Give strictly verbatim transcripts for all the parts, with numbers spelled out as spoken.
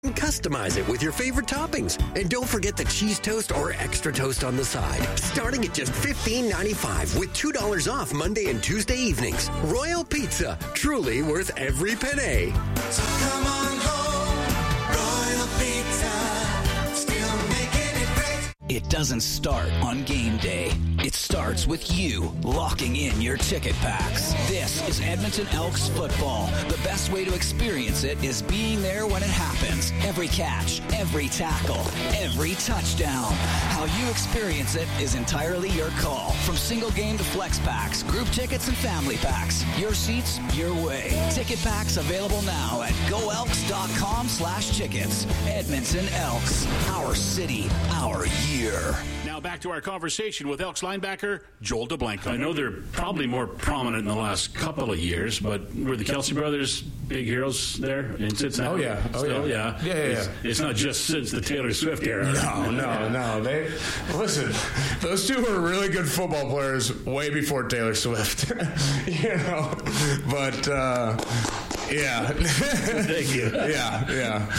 Customize it with your favorite toppings. And don't forget the cheese toast or extra toast on the side. Starting at just fifteen ninety-five with two dollars off Monday and Tuesday evenings. Royal Pizza, truly worth every penny. So come on home, Royal Pizza, still making it great. It doesn't start on game day. It starts with you locking in your ticket packs. This is Edmonton Elks football. The best way to experience it is being there when it happens. Every catch, every tackle, every touchdown. How you experience it is entirely your call. From single game to flex packs, group tickets and family packs. Your seats, your way. Ticket packs available now at goelks.com slash tickets. Edmonton Elks. Our city, our year. Now back to our conversation with Elks linebacker Joel DeBlanco. I know they're probably more prominent in the last couple of years, but were the Kelsey brothers big heroes there in Cincinnati? Oh, yeah. Oh, Still? yeah. Yeah. Yeah, yeah, it's, yeah. it's not just since the Taylor Swift era. No, no, yeah. no. They listen. Those two were really good football players way before Taylor Swift. you know, but uh, yeah. Thank you. Yeah, yeah.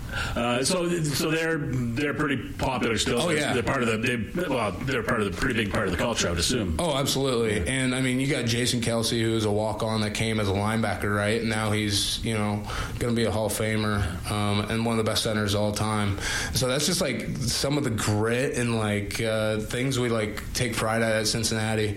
Uh, so, so they're they're pretty popular still. Oh, yeah. They're part of the they, well, they're part of the pretty big part of the culture, I would assume. Oh, absolutely. And I mean, you got Jason Kelsey, who's a walk-on that came as a linebacker, right? And now he's, you know, going to be a Hall of Famer um, and one of the best centers of all time. So that's just like some of the grit and like uh, things we like take pride at at Cincinnati.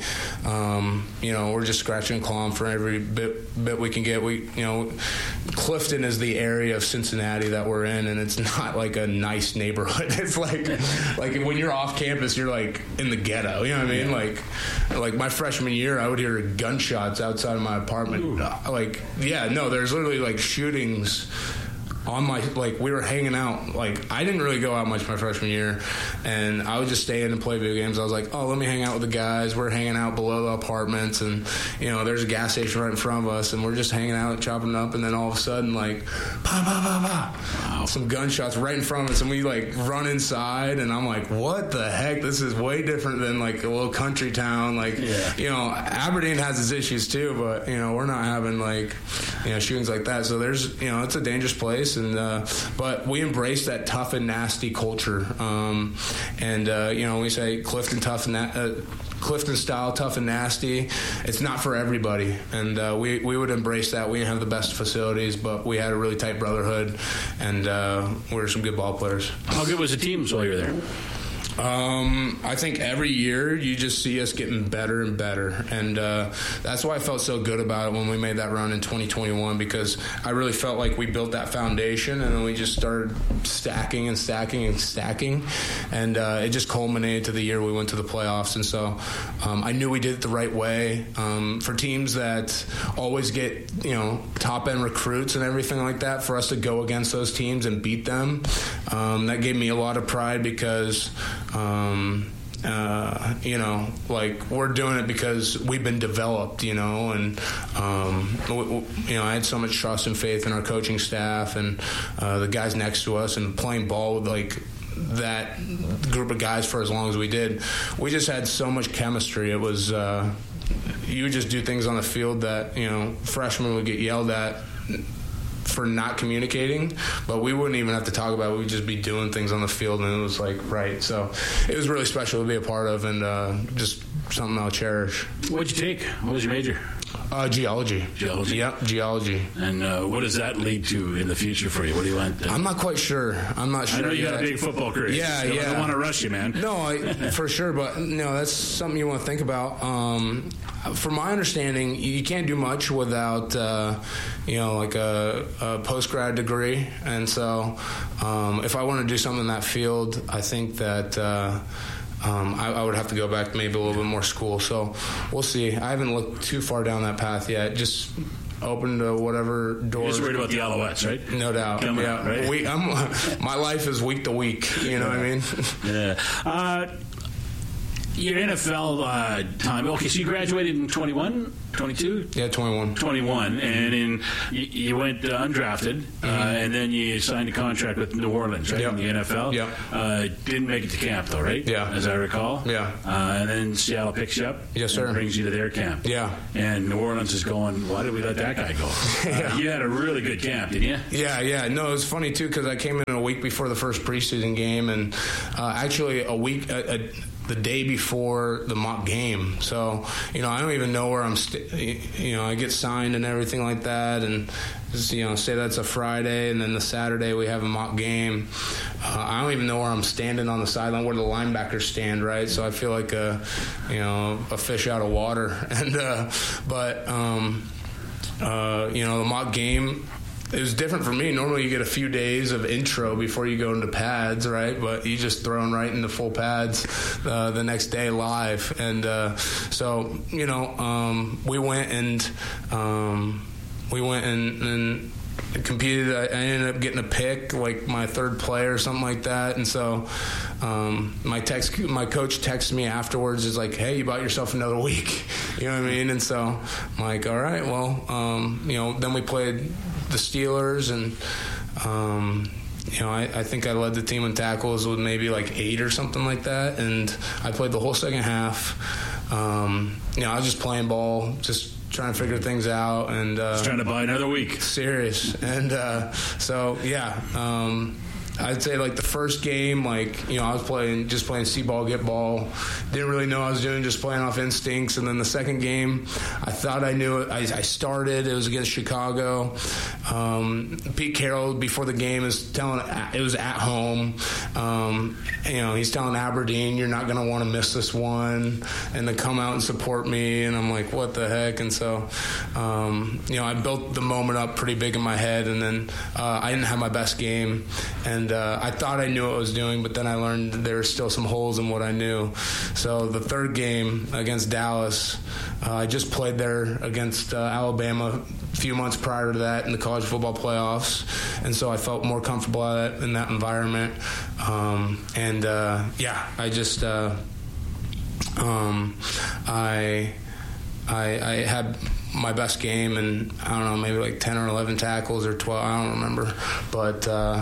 Um, you know, we're just scratching and clawing for every bit bit we can get. We, you know, Clifton is the area of Cincinnati that we're in, and it's not like a nice neighborhood. It's like like when you're off campus, you're like in the ghetto. You know what I mean? Like like my freshman year, I would hear gunshots outside of my apartment. Ooh. Like, yeah, no, there's literally like shootings on my, like, we were hanging out. Like, I didn't really go out much my freshman year, and I would just stay in and play video games. I was like, oh, let me hang out with the guys. We're hanging out below the apartments, and, you know, there's a gas station right in front of us, and we're just hanging out, chopping up, and then all of a sudden, like, bah, bah, bah, bah, wow. Some gunshots right in front of us, and we, like, run inside, and I'm like, what the heck? This is way different than, like, a little country town. Like, yeah. You know, Aberdeen has its issues, too, but, you know, we're not having, like, you know, shootings like that. So there's, you know, it's a dangerous place. And uh, but we embrace that tough and nasty culture, um, and uh, you know, we say Clifton tough and na- uh, Clifton style tough and nasty. It's not for everybody, and uh, we we would embrace that. We didn't have the best facilities, but we had a really tight brotherhood, and uh, we were some good ball players. How good was the team while you were there? Um, I think every year you just see us getting better and better, and uh, that's why I felt so good about it when we made that run in twenty twenty-one, because I really felt like we built that foundation, and then we just started stacking and stacking and stacking, and uh, it just culminated to the year we went to the playoffs. And so um, I knew we did it the right way. Um, for teams that always get, you know, top end recruits and everything like that, for us to go against those teams and beat them, um, that gave me a lot of pride, because Um, uh, you know, like, we're doing it because we've been developed, you know, and, um, w- w- you know, I had so much trust and faith in our coaching staff and uh, the guys next to us, and playing ball with, like, that group of guys for as long as we did. We just had so much chemistry. It was, uh, you would just do things on the field that, you know, freshmen would get yelled at for not communicating, but we wouldn't even have to talk about it. We'd just be doing things on the field, and it was like, right. So it was really special to be a part of, and uh, just something I'll cherish. What'd you take? What was your major? Uh, geology. Geology? Yep, geology. And uh, what does that lead to in the future for you? What do you want? To... I'm not quite sure. I'm not sure I know you yet. got a big football career. Yeah, so yeah. I don't want to rush you, man. No, I, for sure, but no, that's something you want to think about. Um, from my understanding, you can't do much without, uh, you know, like a, a post-grad degree. And so um, if I want to do something in that field, I think that uh, um, I, I would have to go back to maybe a little bit more school. So we'll see. I haven't looked too far down that path yet. Just open to whatever doors. You're just worried about the Alouettes, right? No doubt. Coming yeah. out, right? We, I'm, my life is week to week. You know what I mean? Yeah. Uh, your N F L uh, time. Okay, so you graduated in twenty-one? twenty-two? Yeah, twenty-one. twenty-one, and in you, you went uh, undrafted, uh, and then you signed a contract with New Orleans, right, Yep. in the N F L. Yep. Uh, didn't make it to camp, though, right? Yeah. As I recall. Yeah. Uh, and then Seattle picks you up. Yes, sir. And brings you to their camp. Yeah. And New Orleans is going, why did we let that guy go? Yeah. Uh, you had a really good camp, didn't you? Yeah, yeah. No, it was funny, too, because I came in a week before the first preseason game, and uh, actually a week, a, a, the day before the mock game. So, you know, I don't even know where I'm, st- you know, I get signed and everything like that, and, just, you know, say that's a Friday, and then the Saturday we have a mock game. Uh, I don't even know where I'm standing on the sideline, where the linebackers stand, right? So I feel like a, you know, a fish out of water. And, uh, but, um, uh, you know, the mock game, it was different for me. Normally you get a few days of intro before you go into pads, right? But you just thrown right into full pads uh, the next day live. And uh, so, you know, um, we went and um, we went and, and competed. I, I ended up getting a pick, like my third play or something like that. And so um, my text, my coach texted me afterwards, is like, "Hey, you bought yourself another week." You know what I mean? And so I'm like, "All right, well, um, you know." Then we played the Steelers, and um, you know, I, I think I led the team in tackles with maybe like eight or something like that, and I played the whole second half. Um, you know, I was just playing ball, just trying to figure things out, and uh, Just trying to buy another week. serious. And uh, so, yeah. Um, I'd say like the first game, like, you know, I was playing, just playing see ball, get ball. Didn't really know what I was doing, just playing off instincts. And then the second game, I thought I knew it. I, I started, it was against Chicago. Um, Pete Carroll, before the game, is telling, it was at home. Um, you know, he's telling Aberdeen, you're not going to want to miss this one, and to come out and support me. And I'm like, what the heck? And so, um, you know, I built the moment up pretty big in my head. And then uh, I didn't have my best game. And uh, I thought I knew what I was doing, but then I learned that there were still some holes in what I knew. So the third game against Dallas, uh, I just played there against uh, Alabama a few months prior to that in the college football playoffs, and so I felt more comfortable at it, in that environment. Um, and uh, yeah, I just uh, um, I, I I had my best game, and I don't know, maybe like ten or eleven tackles or twelve, I don't remember, but uh,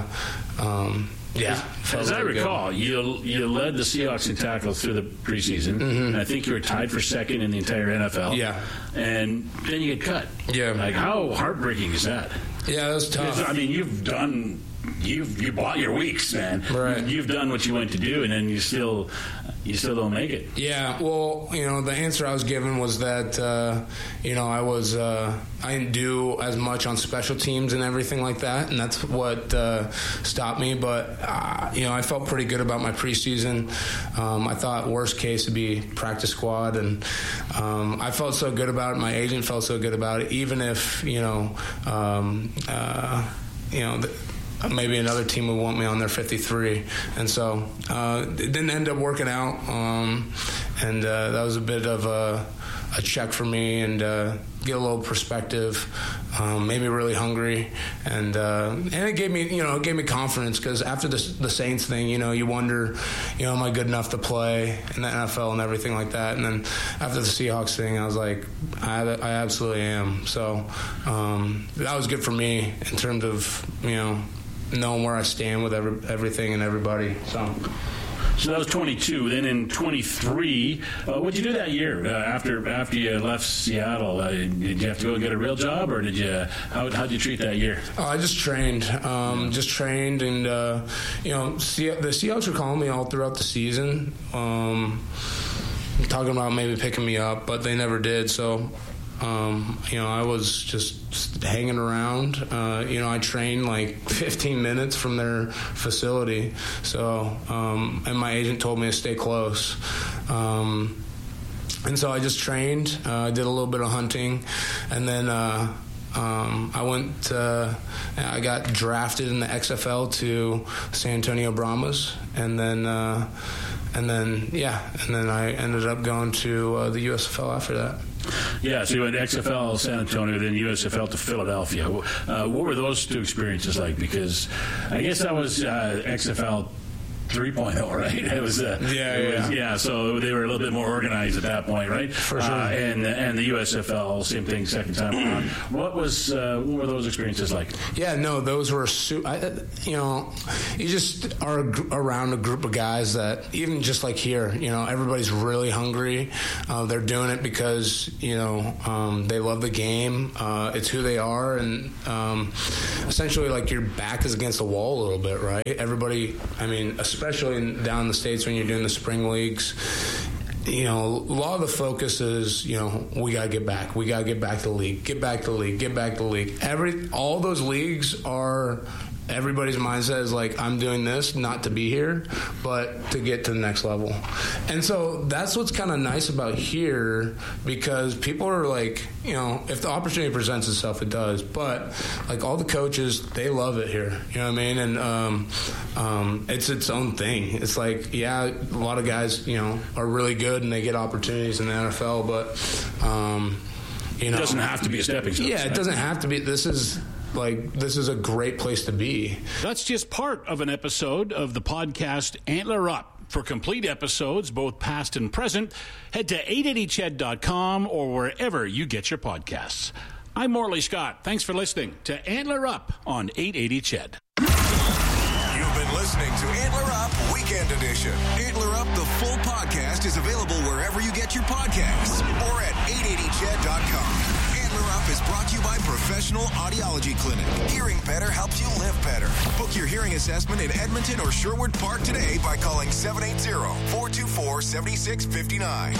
um, yeah. As I really recall, you you led the Seahawks in tackles through the preseason, Mm-hmm. and I think you were tied for second in the entire N F L. Yeah. And then you get cut. Yeah. Like, how heartbreaking is that? Yeah, that was tough. I mean, you've done, you've you bought your weeks, man. Right. You've, you've done what you went to do, and then you still, you still don't make it. Yeah, well, you know, the answer I was given was that, uh, you know, I was, uh, I didn't do as much on special teams and everything like that, and that's what uh, stopped me. But, uh, you know, I felt pretty good about my preseason. Um, I thought worst case would be practice squad, and um, I felt so good about it. My agent felt so good about it, even if, you know, um, uh, you know, the, maybe another team would want me on their fifty-three. And so uh, it didn't end up working out. Um, and uh, that was a bit of a, a check for me, and uh, get a little perspective, um, made me really hungry. And uh, and it gave me, you know, it gave me confidence, because after the, the Saints thing, you know, you wonder, you know, am I good enough to play in the N F L and everything like that. And then after the Seahawks thing, I was like, I, I absolutely am. So um, that was good for me in terms of, you know, knowing where I stand with every, everything and everybody. So, So that was twenty-two. Then in twenty-three, uh, what'd you do that year uh, after after you left Seattle? Uh, did you have to go and get a real job, or did you? How how'd you treat that year? oh, I just trained, um, just trained, and uh, you know, Se- the Seahawks were calling me all throughout the season, um, talking about maybe picking me up, but they never did. So. Um, you know, I was just hanging around. Uh, you know, I trained like fifteen minutes from their facility. So, um, and my agent told me to stay close. Um, and so I just trained. I uh, did a little bit of hunting, and then uh, um, I went. Uh, I got drafted in the X F L to San Antonio Brahmas, and then. Uh, and then, yeah, and then I ended up going to uh, the U S F L after that. Yeah, so you went X F L San Antonio, then U S F L to Philadelphia. Uh, what were those two experiences like? Because I guess that was uh, X F L three point oh, right? It was, uh, Yeah, it yeah. was, yeah. So they were a little bit more organized at that point, right? For sure. Uh, and and the U S F L, same thing, second time around. What was uh, what were those experiences like? Yeah, no, those were, su- I, you know, you just are gr- around a group of guys that, even just like here, you know, everybody's really hungry. Uh, they're doing it because, you know, um, they love the game. Uh, it's who they are. And um, essentially, like, your back is against the wall a little bit, right? Everybody, I mean, especially in, down in the States when you're doing the spring leagues, you know, a lot of the focus is, you know, we got to get back. We got to get back to the league. Get back to the league. Get back to the league. Every, all those leagues are, everybody's mindset is like, I'm doing this not to be here, but to get to the next level. And so that's what's kind of nice about here, because people are like, you know, if the opportunity presents itself, it does. But like all the coaches, they love it here. You know what I mean? And um, um, it's its own thing. It's like, yeah, a lot of guys, you know, are really good and they get opportunities in the N F L, but um, you know, It doesn't have to be a stepping stone. yeah, it doesn't have to be. This is. Like, this is a great place to be. That's just part of an episode of the podcast Antler Up. For complete episodes, both past and present, head to eight eighty C H E D dot com or wherever you get your podcasts. I'm Morley Scott. Thanks for listening to Antler Up on eight eighty C H E D. You've been listening to Antler Up Weekend Edition. Antler Up, the full podcast, is available wherever you get your podcasts or at eight eighty C H E D dot com. Antler Up is brought to you by Professional Audiology Clinic. Hearing better helps you live better. Book your hearing assessment in Edmonton or Sherwood Park today by calling seven eight zero, four two four, seven six five nine.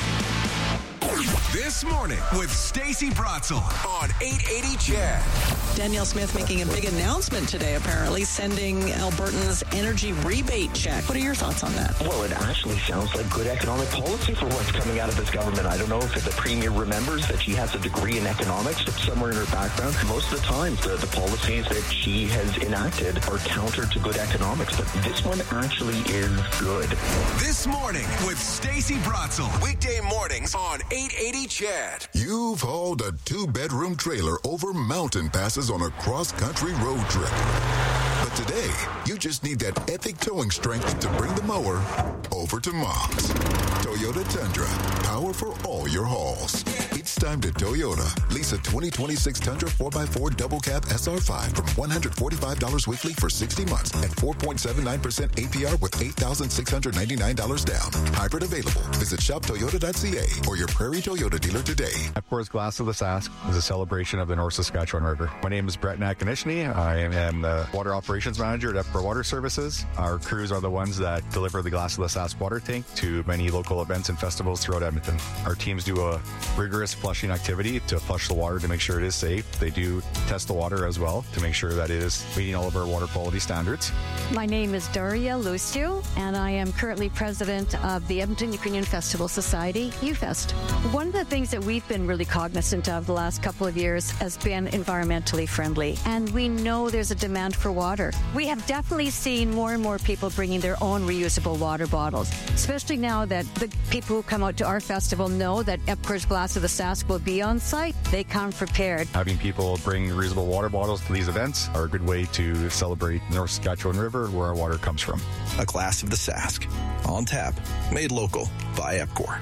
This morning with Stacey Bratzel on eight eighty C H E D. Danielle Smith making a big announcement today, apparently, sending Albertans energy rebate check. What are your thoughts on that? Well, it actually sounds like good economic policy for what's coming out of this government. I don't know if the Premier remembers that she has a degree in economics somewhere in her background. Most of the time, the, the policies that she has enacted are counter to good economics, but this one actually is good. This morning with Stacey Bratzel. Weekday mornings on eight eighty C H E D. You've hauled a two-bedroom trailer over mountain passes on a cross-country road trip. But today, you just need that epic towing strength to bring the mower over to Mom's. Toyota Tundra, power for all your hauls. It's time to Toyota. Lease a twenty twenty-six Tundra four by four double cab S R five from one hundred forty-five dollars weekly for sixty months at four point seven nine percent A P R with eight thousand six hundred ninety-nine dollars down. Hybrid available. Visit shop toyota dot c a or your Prairie Toyota dealer today. EPCOR's Glass of the Sask is a celebration of the North Saskatchewan River. My name is Brett Nakanishny. I am the Water Operations Manager at EPCOR Water Services. Our crews are the ones that deliver the Glass of the Sask water tank to many local events and festivals throughout Edmonton. Our teams do a rigorous flushing activity to flush the water to make sure it is safe. They do test the water as well to make sure that it is meeting all of our water quality standards. My name is Daria Lustu, and I am currently president of the Edmonton Ukrainian Festival Society, UFest. One of the things that we've been really cognizant of the last couple of years has been environmentally friendly, and we know there's a demand for water. We have definitely seen more and more people bringing their own reusable water bottles, especially now that the people who come out to our festival know that EPCOR's Glass of the Sask will be on site. They come prepared. Having people bring reusable water bottles to these events are a good way to celebrate the North Saskatchewan River, where our water comes from. A Glass of the Sask. On tap. Made local by EPCOR.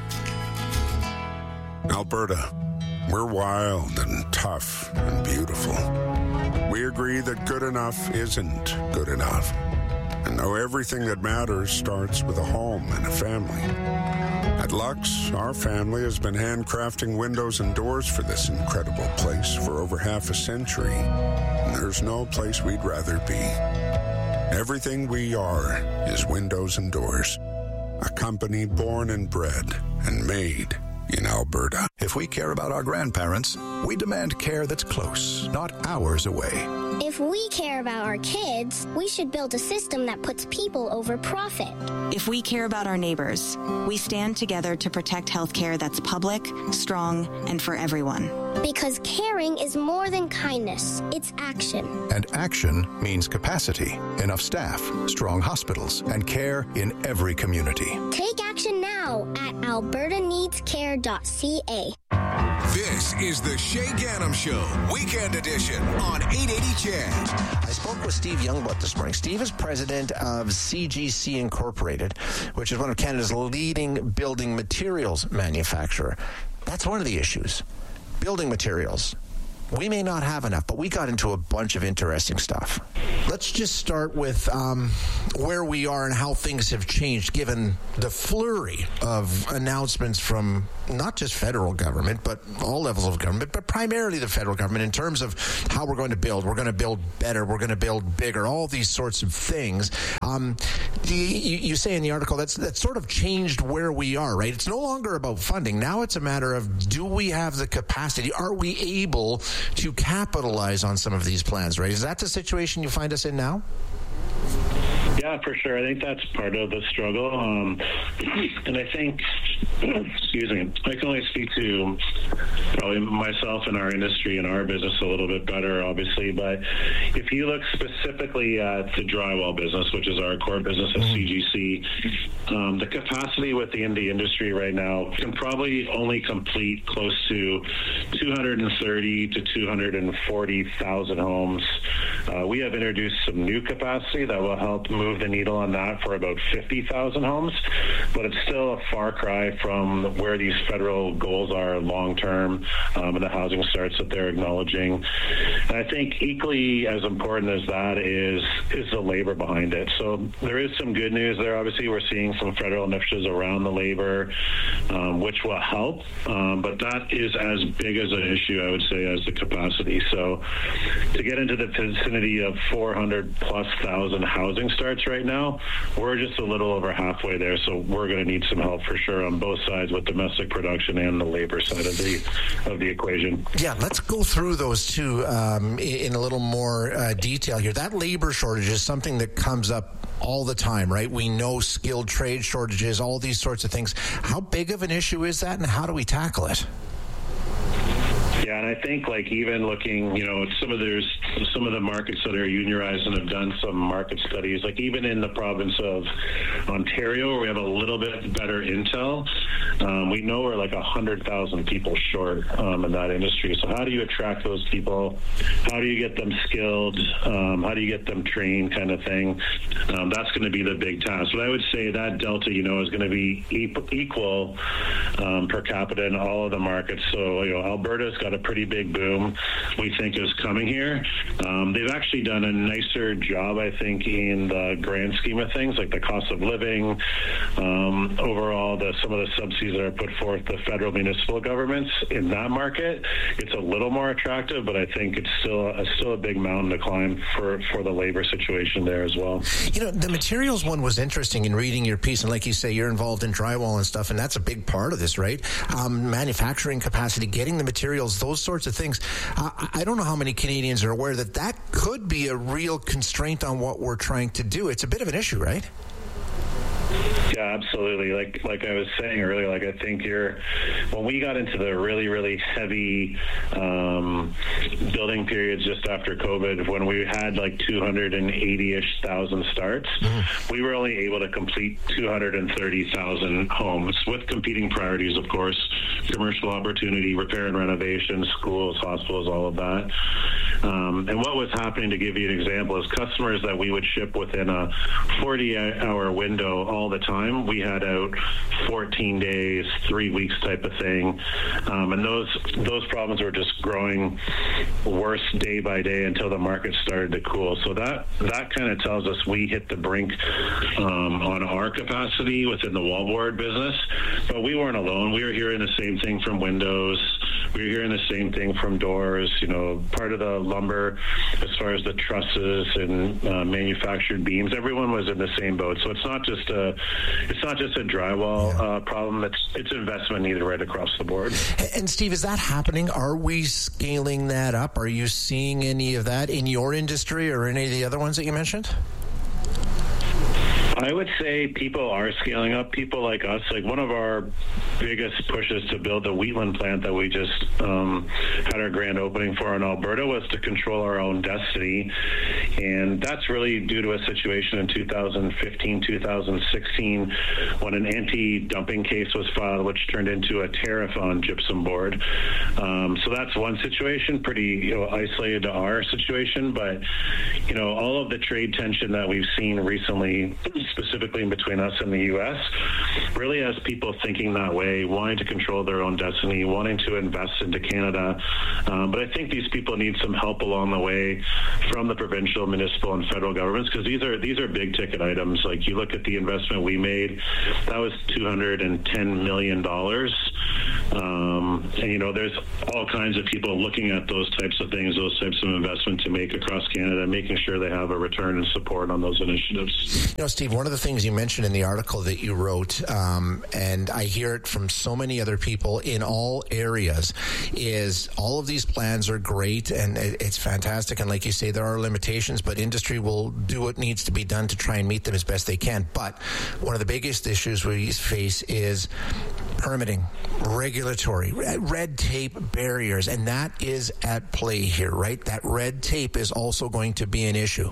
Alberta, we're wild and tough and beautiful. We agree that good enough isn't good enough. And know everything that matters starts with a home and a family. At Lux, our family has been handcrafting windows and doors for this incredible place for over half a century. And there's no place we'd rather be. Everything we are is windows and doors. A company born and bred and made in Alberta. If we care about our grandparents, we demand care that's close, not hours away. If we care about our kids, we should build a system that puts people over profit. If we care about our neighbors, we stand together to protect healthcare that's public, strong, and for everyone. Because caring is more than kindness, it's action. And action means capacity, enough staff, strong hospitals, and care in every community. Take action now at alberta needs care dot c a. This is the Shay Gannam Show, Weekend Edition on eight eighty C H E D. I spoke with Steve Youngblood this morning. Steve is president of C G C Incorporated, which is one of Canada's leading building materials manufacturer. That's one of the issues. Building materials. We may not have enough, but we got into a bunch of interesting stuff. Let's just start with um, where we are and how things have changed given the flurry of announcements from not just federal government, but all levels of government, but primarily the federal government in terms of how we're going to build. We're going to build better. We're going to build bigger. All these sorts of things. Um, you, you say in the article that's that's sort of changed where we are, right? It's no longer about funding. Now it's a matter of, do we have the capacity? Are we able to capitalize on some of these plans, right? Is that the situation you find us in now? Yeah, for sure. I think that's part of the struggle. Um, and I think, excuse me, I can only speak to probably myself and our industry and our business a little bit better, obviously. But if you look specifically at the drywall business, which is our core business at C G C, um, the capacity within the industry right now can probably only complete close to two hundred thirty to two hundred forty thousand homes. Uh, we have introduced some new capacity that will help move the needle on that for about fifty thousand homes, but it's still a far cry from where these federal goals are long term um, and the housing starts that they're acknowledging. And I think equally as important as that is is the labor behind it. So there is some good news there. Obviously, we're seeing some federal initiatives around the labor, um, which will help, um, but that is as big as an issue, I would say, as the capacity. So to get into the vicinity of four hundred plus thousand housing starts right now, we're just a little over halfway there. So we're going to need some help for sure on both sides with domestic production and the labor side of the of the equation. Yeah, let's go through those two um, in a little more uh, detail here. That labor shortage is something that comes up all the time, right? We know skilled trade shortages, all these sorts of things. How big of an issue is that, and how do we tackle it? Yeah, and I think like even looking, you know, some of there's some of the markets that are unionized and have done some market studies, like even in the province of Ontario, where we have a little bit better intel, um, we know we're like one hundred thousand people short um, in that industry. So how do you attract those people? How do you get them skilled? Um, how do you get them trained kind of thing? Um, that's going to be the big task. But I would say that delta, you know, is going to be equal um, per capita in all of the markets. So, you know, Alberta's got a pretty big boom we think is coming here. Um, they've actually done a nicer job, I think, in the grand scheme of things, like the cost of living, um, overall, the some of the subsidies that are put forth the federal municipal governments in that market. It's a little more attractive, but I think it's still a, still a big mountain to climb for, for the labor situation there as well. You know, the materials one was interesting in reading your piece, and like you say, you're involved in drywall and stuff, and that's a big part of this, right? Um, manufacturing capacity, getting the materials, those sorts of things. Uh, I don't know how many Canadians are aware that that could be a real constraint on what we're trying to do. It's a bit of an issue, right? Yeah, absolutely. Like like I was saying earlier, like I think you're when we got into the really, really heavy um, building periods just after COVID, when we had like two hundred eighty-ish thousand starts, mm-hmm. we were only able to complete two hundred thirty thousand homes with competing priorities, of course, commercial opportunity, repair and renovation, schools, hospitals, all of that. Um, and what was happening, to give you an example, is customers that we would ship within a forty hour window all the time, we had out fourteen days, three weeks type of thing. Um, and those those problems were just growing worse day by day until the market started to cool. So that, that kind of tells us we hit the brink um, on our capacity within the wallboard business. But we weren't alone. We were hearing the same thing from windows. We were hearing the same thing from doors. You know, part of the lumber, as far as the trusses and uh, manufactured beams, everyone was in the same boat. So it's not just a, it's not just a drywall uh, problem. It's it's investment needed right across the board. And Steve, is that happening? Are we scaling that up? Are you seeing any of that in your industry or any of the other ones that you mentioned? I would say people are scaling up. People like us, like one of our biggest pushes to build the Wheatland plant that we just um, had our grand opening for in Alberta was to control our own destiny. And that's really due to a situation in two thousand fifteen, two thousand sixteen, when an anti-dumping case was filed, which turned into a tariff on gypsum board. Um, so that's one situation, pretty you know, isolated to our situation. But, you know, all of the trade tension that we've seen recently, specifically between us and the U S, really has people thinking that way, wanting to control their own destiny, wanting to invest into Canada. Um, but I think these people need some help along the way from the provincial, municipal, and federal governments, because these are these are big ticket items. Like you look at the investment we made, that was two hundred ten million dollars. Um, and, you know, there's all kinds of people looking at those types of things, those types of investment to make across Canada, making sure they have a return and support on those initiatives. You know, Steve, one of the things you mentioned in the article that you wrote, um, and I hear it from so many other people in all areas, is all of these plans are great and it's fantastic. And like you say, there are limitations, but industry will do what needs to be done to try and meet them as best they can. But one of the biggest issues we face is permitting, regulatory, red tape barriers, and that is at play here, right? That red tape is also going to be an issue.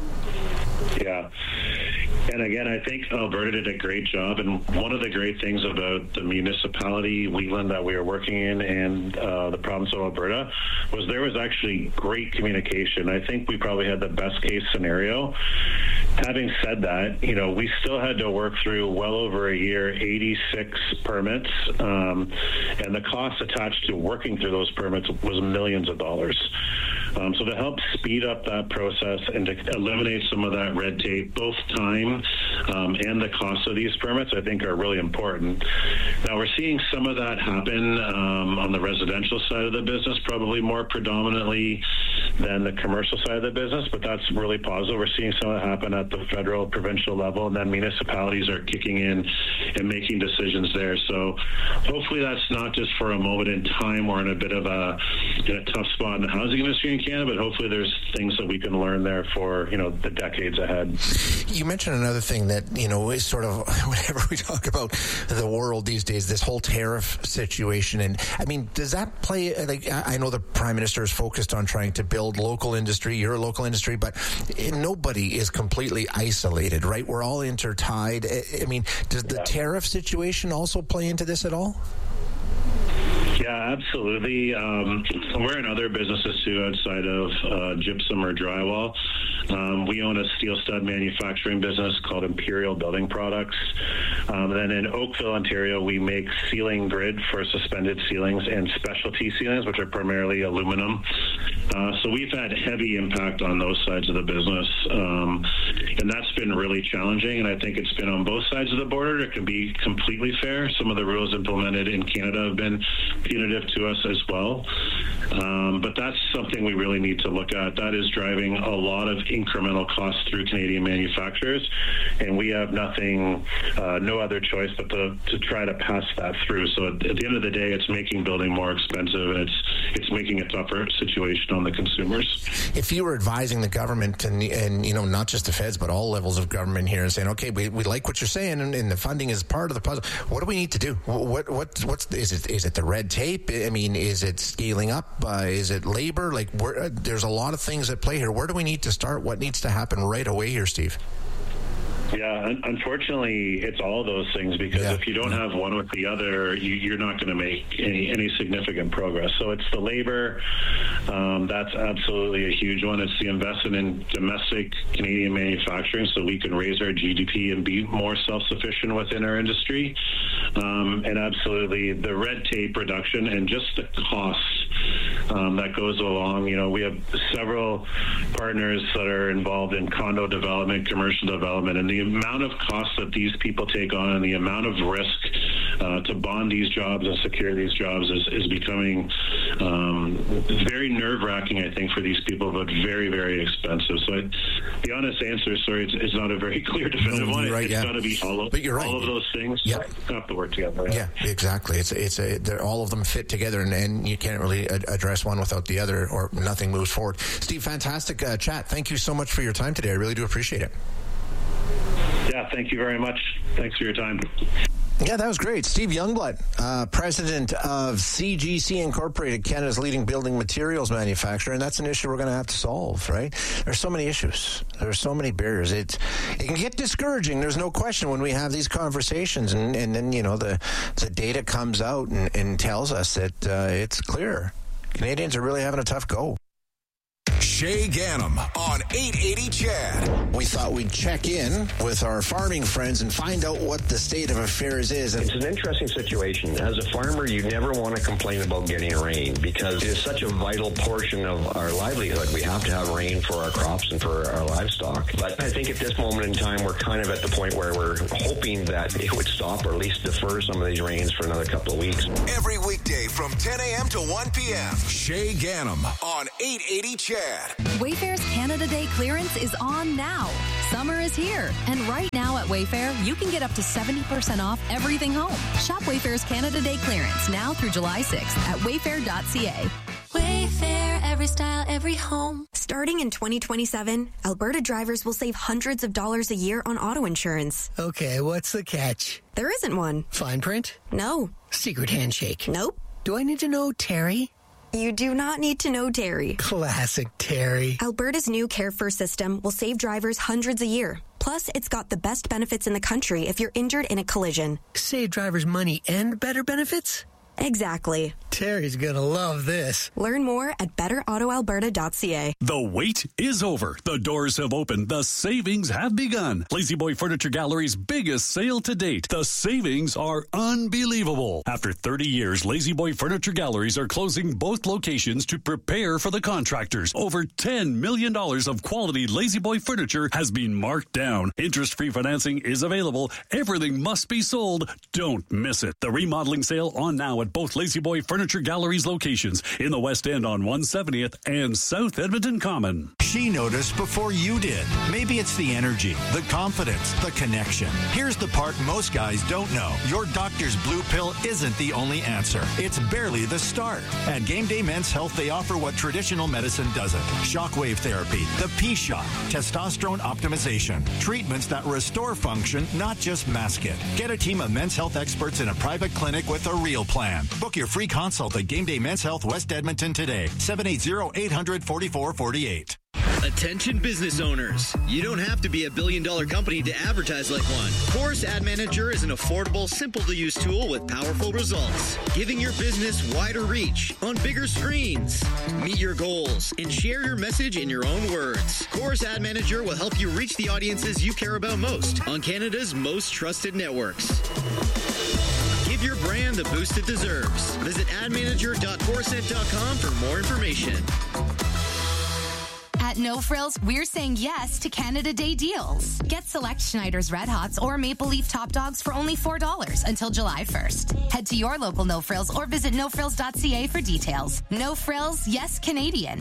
Yeah. And again, I think Alberta did a great job. And one of the great things about the municipality, Wheatland, that we are working in, and uh, the province of Alberta, was there was actually great communication. I think we probably had the best case scenario. Having said that, you know, we still had to work through well over a year, eighty-six permits, um, and the cost attached to working through those permits was millions of dollars. Um, so to help speed up that process and to eliminate some of that red tape, both time um, and the cost of these permits, I think are really important. Now we're seeing some of that happen um, on the residential side of the business, probably more predominantly than the commercial side of the business, but that's really positive. We're seeing some of that happen at the federal, provincial level, and then municipalities are kicking in and making decisions there. So hopefully that's not just for a moment in time. We're in a bit of a, in a tough spot in the housing industry in Canada, but hopefully there's things that we can learn there for, you know, the decades ahead. You mentioned another thing that, you know, is sort of, whenever we talk about the world these days, this whole tariff situation. And I mean, does that play, like, I know the Prime Minister is focused on trying to build local industry, you're a local industry, but nobody is completely isolated, right? We're all intertied. I mean, does the yeah. tariff situation also play into this at all? Yeah, absolutely. Um, we're in other businesses too outside of uh, gypsum or drywall. Um, we own a steel stud manufacturing business called Imperial Building Products. Um, then in Oakville, Ontario, we make ceiling grid for suspended ceilings and specialty ceilings, which are primarily aluminum. Uh, so we've had heavy impact on those sides of the business, um, and that's been really challenging. And I think it's been on both sides of the border. It can be completely fair. Some of the rules implemented in Canada have been punitive to us as well. Um, but that's something we really need to look at. That is driving a lot of incremental costs through Canadian manufacturers, and we have nothing, uh, no other choice but to, to try to pass that through. So at, at the end of the day, it's making building more expensive, and it's it's making a tougher situation on the consumers. If you were advising the government and, and you know, not just the feds, but all levels of government here and saying, okay, we, we like what you're saying, and, and the funding is part of the puzzle, what do we need to do? What, what, what's, is it, is it the red tape? I mean, is it scaling up? Uh, is it labor? Like, where, uh, there's a lot of things at play here. Where do we need to start? What needs to happen right away here, Steve? Yeah, unfortunately, it's all those things, because yeah. if you don't have one with the other, you, you're not going to make any, any significant progress. So it's the labor. Um, that's absolutely a huge one. It's the investment in domestic Canadian manufacturing so we can raise our G D P and be more self-sufficient within our industry. Um, and absolutely the red tape reduction and just the costs um, that goes along. You know, we have several partners that are involved in condo development, commercial development, and the amount of costs that these people take on and the amount of risk uh, to bond these jobs and secure these jobs is, is becoming um, very nerve-wracking, I think, for these people, but very, very expensive. So I, the honest answer, sorry, it's, it's not a very clear, definitive no, one. Right, it's yeah. got to be all of, but you're right. all of those things yep. have to work together. Yeah, yeah exactly. It's it's a, they're, all of them fit together, and, and you can't really ad- address one without the other, or nothing moves forward. Steve, fantastic uh, chat. Thank you so much for your time today. I really do appreciate it. Yeah, Yeah, thank you very much. Thanks for your time. Yeah, that was great. Steve Youngblood, uh, president of C G C Incorporated, Canada's leading building materials manufacturer, and that's an issue we're going to have to solve, right? There's so many issues. There's so many barriers. It, it can get discouraging, there's no question, when we have these conversations, and, and then, you know, the, the data comes out and, and tells us that uh, it's clear. Canadians are really having a tough go. Shay Ganem on eight eighty C H E D. We thought we'd check in with our farming friends and find out what the state of affairs is. It's an interesting situation. As a farmer, you never want to complain about getting rain because it is such a vital portion of our livelihood. We have to have rain for our crops and for our livestock. But I think at this moment in time, we're kind of at the point where we're hoping that it would stop or at least defer some of these rains for another couple of weeks. Every weekday from ten a.m. to one p.m. Shay Ganem on eight eighty C H E D. Wayfair's Canada Day clearance is on now. Summer is here, and right now at Wayfair, you can get up to seventy percent off everything home. Shop Wayfair's Canada Day clearance now through July sixth at wayfair dot c a. Wayfair, every style, every home. Starting in twenty twenty-seven, Alberta drivers will save hundreds of dollars a year on auto insurance. Okay, what's the catch? There isn't one. Fine print? No. Secret handshake? Nope. Do I need to know Terry? You do not need to know Terry. Classic Terry. Alberta's new Care First system will save drivers hundreds a year. Plus, it's got the best benefits in the country if you're injured in a collision. Save drivers money and better benefits? Exactly. Terry's gonna love this. Learn more at better auto alberta dot c a. The wait is over. The doors have opened. The savings have begun. Lazy Boy Furniture Gallery's biggest sale to date. The savings are unbelievable. After thirty years, Lazy Boy Furniture Galleries are closing both locations to prepare for the contractors. Over ten million dollars of quality Lazy Boy furniture has been marked down. Interest-free financing is available. Everything must be sold. Don't miss it. The remodeling sale on now at both Lazy Boy Furniture Galleries locations in the West End on one seventieth and South Edmonton Common. She noticed before you did. Maybe it's the energy, the confidence, the connection. Here's the part most guys don't know. Your doctor's blue pill isn't the only answer. It's barely the start. At Game Day Men's Health, they offer what traditional medicine doesn't. Shockwave therapy, the P-Shot, testosterone optimization, treatments that restore function, not just mask it. Get a team of men's health experts in a private clinic with a real plan. Book your free consult at Game Day Men's Health West Edmonton today. seven eight zero, eight hundred, forty-four forty-eight. Attention business owners. You don't have to be a billion dollar company to advertise like one. Chorus Ad Manager is an affordable, simple to use tool with powerful results, giving your business wider reach on bigger screens. Meet your goals and share your message in your own words. Chorus Ad Manager will help you reach the audiences you care about most on Canada's most trusted networks. Give your brand the boost it deserves. Visit ad manager dot corset dot com for more information. At No Frills, we're saying yes to Canada Day deals. Get select Schneider's Red Hots or Maple Leaf Top Dogs for only four dollars until July first. Head to your local No Frills or visit no frills dot c a for details. No Frills, yes Canadian.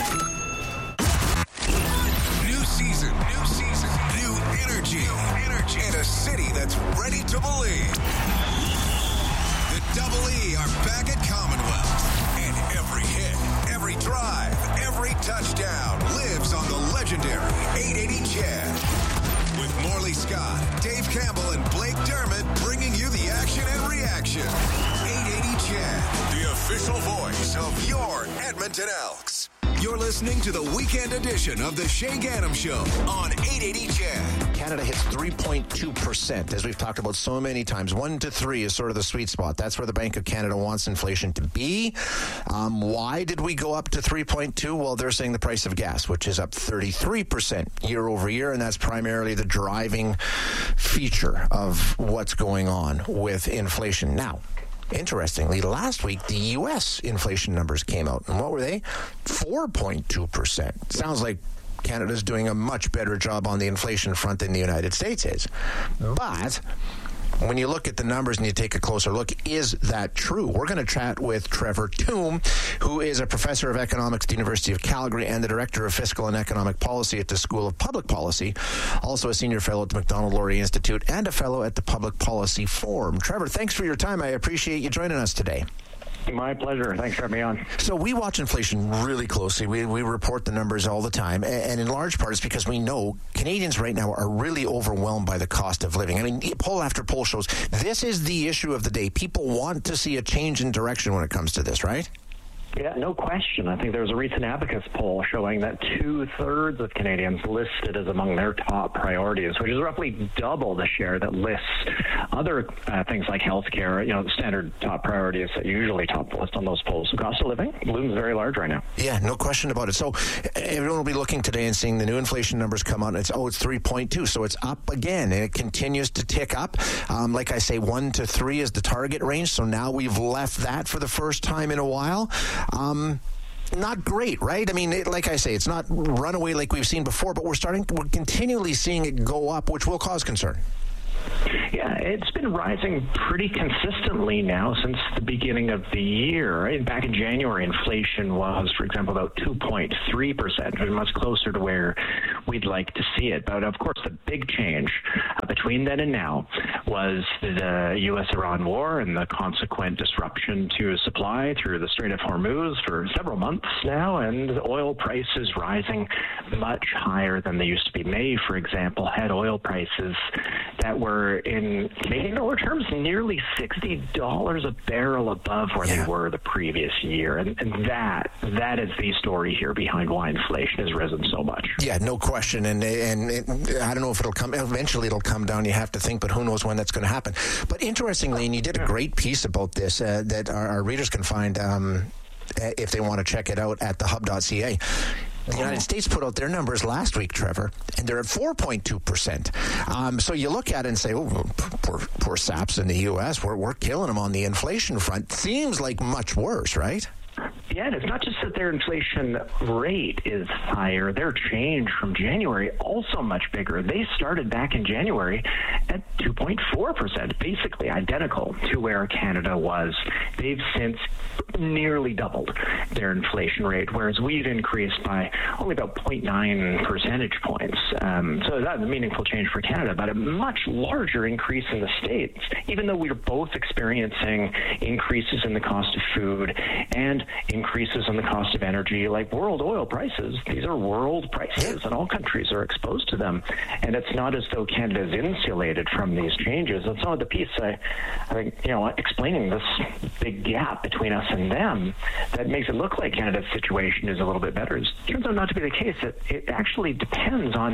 New season, new season, new energy, energy, and a city that's ready to believe. The Double E are back at Commonwealth, and every hit, every drive, every touchdown lives on the legendary eight eighty C H E D. With Morley Scott, Dave Campbell, and Blake Dermott bringing you the action and reaction. eight eighty C H E D, the official voice of your Edmonton Elks. You're listening to the weekend edition of the Shay Ganem Show on eight eighty C H E D. Canada hits three point two percent, as we've talked about so many times. One to three is sort of the sweet spot. That's where the Bank of Canada wants inflation to be. Um, why did we go up to three point two? Well, they're saying the price of gas, which is up thirty-three percent year over year, and that's primarily the driving feature of what's going on with inflation. Now, interestingly, last week, the U S inflation numbers came out. And what were they? four point two percent. Sounds like Canada's doing a much better job on the inflation front than the United States is. No. But when you look at the numbers and you take a closer look, is that true? We're going to chat with Trevor Tombe, who is a professor of economics at the University of Calgary and the director of fiscal and economic policy at the School of Public Policy, also a senior fellow at the Macdonald-Laurier Institute and a fellow at the Public Policy Forum. Trevor, thanks for your time. I appreciate you joining us today. My pleasure. Thanks for having me on. So we watch inflation really closely. We, we report the numbers all the time. And in large part, it's because we know Canadians right now are really overwhelmed by the cost of living. I mean, poll after poll shows this is the issue of the day. People want to see a change in direction when it comes to this, right? Yeah, no question. I think there was a recent Abacus poll showing that two-thirds of Canadians listed as among their top priorities, which is roughly double the share that lists other uh, things like healthcare, you know, the standard top priorities that usually top the list on those polls. So cost of living looms very large right now. Yeah, no question about it. So everyone will be looking today and seeing the new inflation numbers come out, and it's, oh, it's three point two, so it's up again, and it continues to tick up. Um, like I say, one to three is the target range, so now we've left that for the first time in a while. Um, not great, right? I mean, it, like I say, it's not runaway like we've seen before, but we're starting, we're continually seeing it go up, which will cause concern. Yeah, it's been rising pretty consistently now since the beginning of the year. Right? Back in January, inflation was, for example, about two point three percent, much closer to where we'd like to see it. But of course, the big change uh, between then and now was the U S Iran war and the consequent disruption to supply through the Strait of Hormuz for several months now, and oil prices rising much higher than they used to be. May, for example, had oil prices that were, in Canadian dollar terms, nearly sixty dollars a barrel above where yeah. they were the previous year. And, and that that is the story here behind why inflation has risen so much. Yeah, no question. And and it, I don't know if it'll come, eventually it'll come down, you have to think, but who knows when that's going to happen. But interestingly, and you did a great piece about this uh, that our, our readers can find um, if they want to check it out at the hub dot c a. The United States put out their numbers last week, Trevor, and they're at four point two percent. Um, so you look at it and say, oh, poor, poor saps in the U S, we're, we're killing them on the inflation front. Seems like much worse, right? Yeah, and it's not just that their inflation rate is higher. Their change from January also much bigger. They started back in January at two point four percent, basically identical to where Canada was. They've since nearly doubled their inflation rate, whereas we've increased by only about zero point nine percentage points. Um, so that's a meaningful change for Canada, but a much larger increase in the States, even though we're both experiencing increases in the cost of food and increases in the cost of energy, like world oil prices. These are world prices, and all countries are exposed to them. And it's not as though Canada is insulated from these changes. That's not the piece I, I think, you know, explaining this big gap between us and them that makes it look like Canada's situation is a little bit better. It turns out not to be the case. It, it actually depends on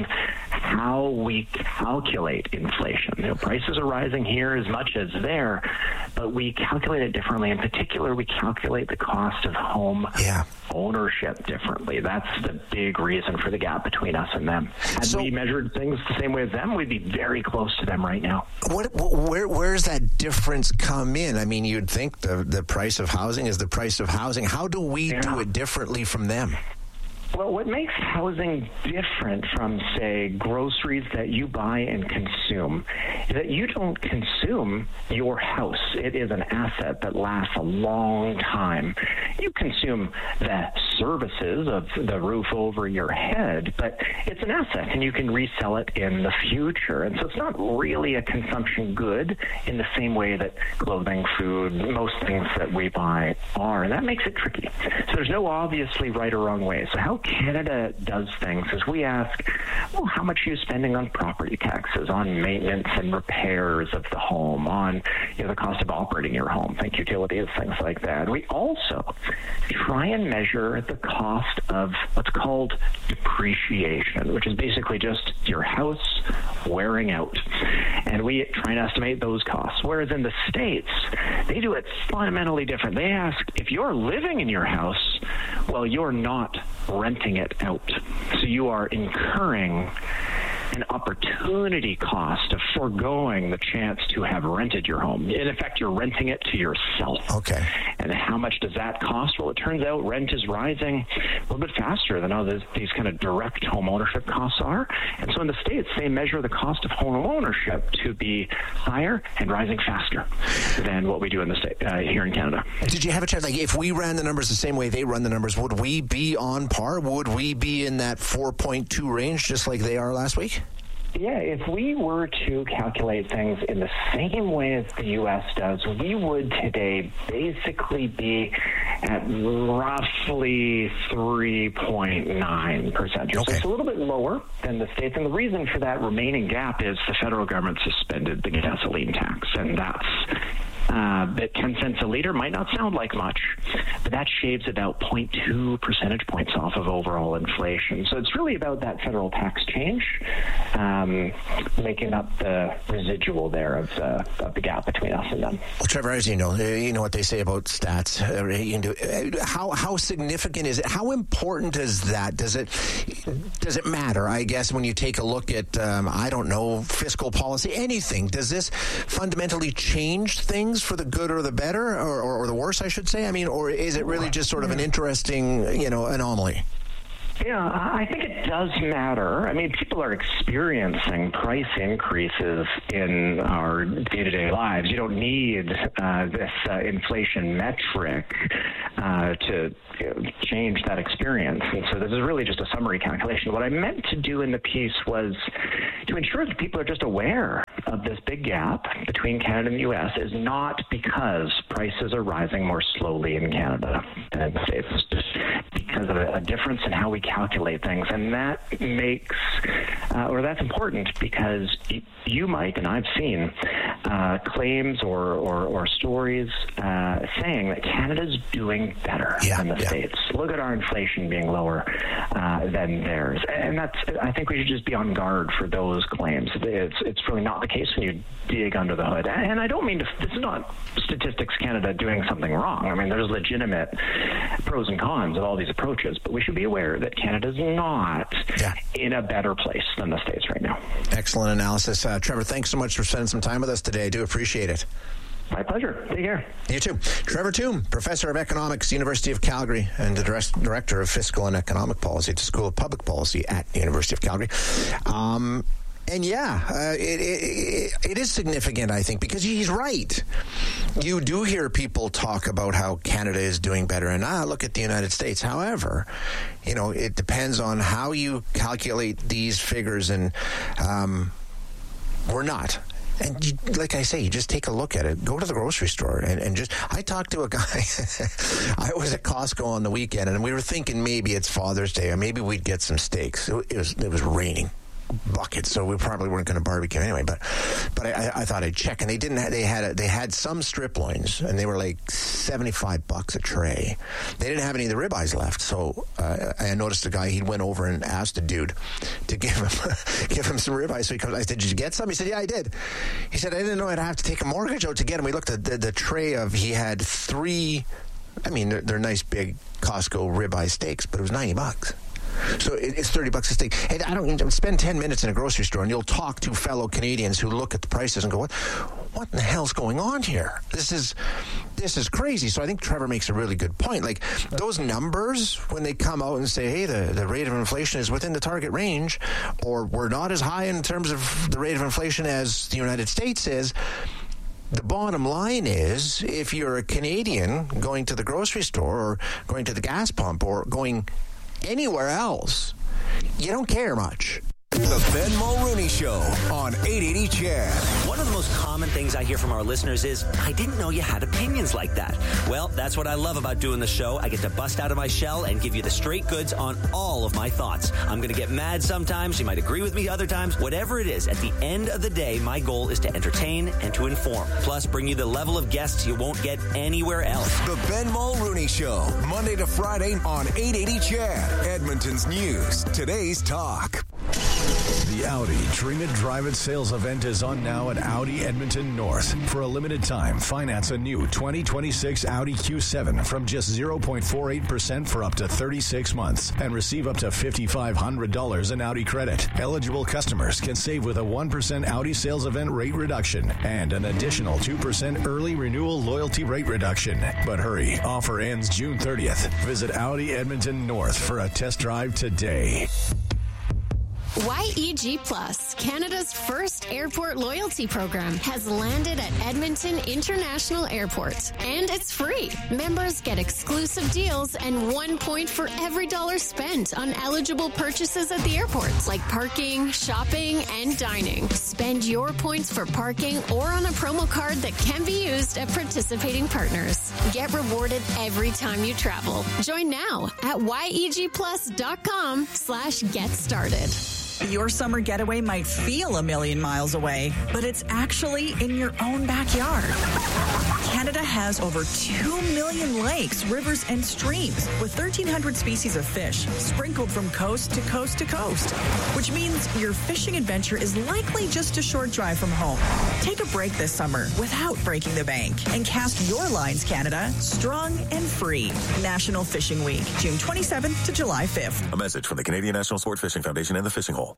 how we calculate inflation. You know, prices are rising here as much as there, but we calculate it differently. In particular, we calculate the cost of home yeah. ownership differently. That's the big reason for the gap between us and them. Had so, we measured things the same way as them, we'd be very close to them right now. What, where, where's that difference come in? I mean, you'd think the, the price of housing is the price of housing. How do we yeah. do it differently from them? Well, what makes housing different from, say, groceries that you buy and consume is that you don't consume your house. It is an asset that lasts a long time. You consume the services of the roof over your head, but it's an asset, and you can resell it in the future. And so it's not really a consumption good in the same way that clothing, food, most things that we buy are. And that makes it tricky. So there's no obviously right or wrong way. So how Canada does things is we ask, well, how much are you spending on property taxes, on maintenance and repairs of the home, on you know, the cost of operating your home, think utilities, things like that. We also try and measure the cost of what's called depreciation, which is basically just your house wearing out. And we try and estimate those costs. Whereas in the States, they do it fundamentally different. They ask, if you're living in your house, well, you're not renting it out. So you are incurring an opportunity cost of foregoing the chance to have rented your home. In effect, you're renting it to yourself. Okay. And how much does that cost? Well, it turns out rent is rising a little bit faster than other these kind of direct home ownership costs are. And so in the States, they measure the cost of home ownership to be higher and rising faster than what we do in the state uh, here in Canada. Did you have a chance, like if we ran the numbers the same way they run the numbers, would we be on par? Would we be in that four point two range just like they are last week? Yeah, if we were to calculate things in the same way as the U S does, we would today basically be at roughly three point nine percent. Okay. So it's a little bit lower than the states. And the reason for that remaining gap is the federal government suspended the gasoline tax. And that's Uh, that ten cents a liter might not sound like much, but that shaves about zero point two percentage points off of overall inflation. So it's really about that federal tax change um, making up the residual there of the, of the gap between us and them. Well, Trevor, as you know, you know what they say about stats. How how significant is it? How important is that? Does it does it matter? I guess when you take a look at um, I don't know fiscal policy, anything. Does this fundamentally change things for the good or the better, or, or, or the worse, I should say? I mean, or is it really just sort of an interesting, you know, anomaly? Yeah, I think it does matter. I mean, people are experiencing price increases in our day-to-day lives. You don't need uh, this uh, inflation metric uh, to you know, change that experience. And so this is really just a summary calculation. What I meant to do in the piece was to ensure that people are just aware of this big gap between Canada and the U S is not because prices are rising more slowly in Canada than in the States. It's just because of a, a difference in how we calculate things. And that makes, uh, or that's important because y- you might, and I've seen, uh, claims or, or, or stories uh, saying that Canada's doing better yeah, than the yeah. States. Look at our inflation being lower uh, than theirs. And that's, I think we should just be on guard for those claims. It's, it's really not the case when you dig under the hood. And I don't mean to, this is not Statistics Canada doing something wrong. I mean, there's legitimate pros and cons of all these approaches, but we should be aware that Canada's not yeah. in a better place than the States right now. Excellent analysis. Uh, Trevor, thanks so much for spending some time with us today. I do appreciate it. My pleasure. Take care. You too. Trevor Tombe, Professor of Economics, University of Calgary, and the Director of Fiscal and Economic Policy at the School of Public Policy at the University of Calgary. Um, And yeah, uh, it, it, it is significant, I think, because he's right. You do hear people talk about how Canada is doing better, and ah, look at the United States. However, you know, it depends on how you calculate these figures, and um, we're not. And you, like I say, you just take a look at it. Go to the grocery store and, and just... I talked to a guy. I was at Costco on the weekend, and we were thinking maybe it's Father's Day, or maybe we'd get some steaks. It, it was it was raining buckets, so we probably weren't going to barbecue anyway. But but I, I thought I'd check, and they didn't. Have, they had a, they had some strip loins, and they were like seventy-five bucks a tray. They didn't have any of the ribeyes left, so uh, I noticed a guy. He went over and asked a dude to give him give him some ribeyes. So he comes. I said, "Did you get some?" He said, "Yeah, I did." He said, "I didn't know I'd have to take a mortgage out to get them." We looked at the, the tray of. He had three. I mean, they're, they're nice big Costco ribeye steaks, but it was ninety bucks. So it's thirty bucks a steak. And I don't spend ten minutes in a grocery store, and you'll talk to fellow Canadians who look at the prices and go, "What, what in the hell's going on here? This is, this is crazy." So I think Trevor makes a really good point. Like those numbers, when they come out and say, "Hey, the, the rate of inflation is within the target range," or "We're not as high in terms of the rate of inflation as the United States is." The bottom line is, if you're a Canadian going to the grocery store or going to the gas pump or going anywhere else, you don't care much. The Ben Mulrooney Show on eight eighty C H E D. One of the most common things I hear from our listeners is, "I didn't know you had opinions like that." Well, that's what I love about doing the show. I get to bust out of my shell and give you the straight goods on all of my thoughts. I'm going to get mad sometimes. You might agree with me other times. Whatever it is, at the end of the day, my goal is to entertain and to inform. Plus, bring you the level of guests you won't get anywhere else. The Ben Mulrooney Show, Monday to Friday on eight eighty C H E D. Edmonton's news, today's talk. The Audi Dream It Drive It sales event is on now at Audi Edmonton North. For a limited time, finance a new twenty twenty-six Audi Q seven from just zero point four eight percent for up to thirty-six months and receive up to five thousand five hundred dollars in Audi credit. Eligible customers can save with a one percent Audi sales event rate reduction and an additional two percent early renewal loyalty rate reduction. But hurry, offer ends June thirtieth. Visit Audi Edmonton North for a test drive today. Y E G Plus. Yes, Canada's first airport loyalty program has landed at Edmonton International Airport, and it's free. Members get exclusive deals and one point for every dollar spent on eligible purchases at the airport, like parking, shopping, and dining. Spend your points for parking or on a promo card that can be used at participating partners. Get rewarded every time you travel. Join now at yegplus.com slash get started. Your summer getaway might feel a million miles away, but it's actually in your own backyard. Canada has over two million lakes, rivers, and streams with thirteen hundred species of fish sprinkled from coast to coast to coast, which means your fishing adventure is likely just a short drive from home. Take a break this summer without breaking the bank and cast your lines, Canada, strong and free. National Fishing Week, June twenty-seventh to July fifth. A message from the Canadian National Sport Fishing Foundation and the Fishing Hole.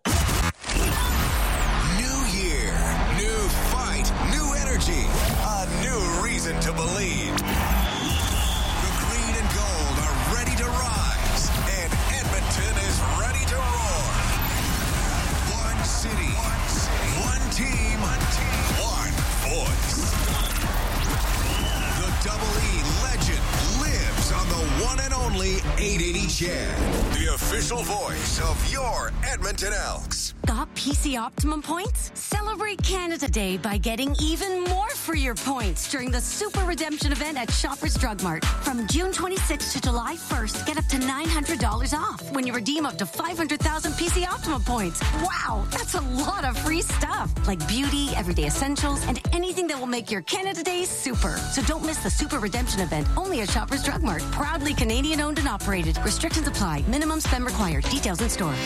New year, new fight, new energy, a new reason to believe. The green and gold are ready to rise, and Edmonton is ready to roar. One city, one, city, one team, one team, one voice. The Double E legend lives on the one and only eight eighty C H E D, the official voice of your Edmonton Elks. Got P C Optimum points? Celebrate Canada Day by getting even more for your points during the Super Redemption event at Shoppers Drug Mart. From June twenty-sixth to July first, get up to nine hundred dollars off when you redeem up to five hundred thousand P C Optimum points. Wow, that's a lot of free stuff, like beauty, everyday essentials, and anything that will make your Canada Day super. So don't miss the Super Redemption event, only at Shoppers Drug Mart. Proudly Canadian owned and operated. Restrictions apply. Minimum spend required. Details in store.